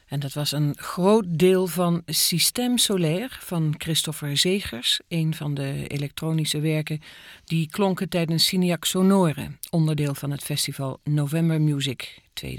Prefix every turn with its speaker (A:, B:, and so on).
A: En dat was een groot deel van Système Solaire van Christopher Zegers, een van de elektronische werken die klonken tijdens Signac Sonore, onderdeel van het festival November Music 2000.